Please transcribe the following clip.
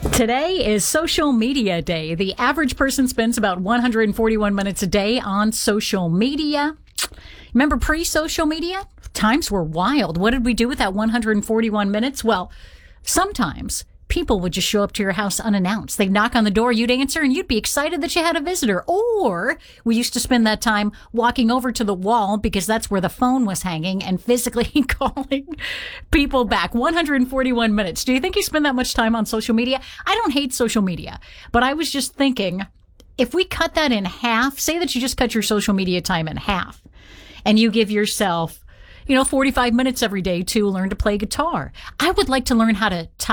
Today is social media day. The average person spends about 141 minutes a day on social media. Remember pre-social media? Times were wild. What did we do with that 141 minutes? Well, sometimes people would just show up to your house unannounced. They'd knock on the door, you'd answer, and you'd be excited that you had a visitor. Or we used to spend that time walking over to the wall because that's where the phone was hanging and physically calling people back. 141 minutes. Do you think you spend that much time on social media? I don't hate social media, but I was just thinking, if we cut that in half, say that you just cut your social media time in half and you give yourself 45 minutes every day to learn to play guitar. I would like to learn how to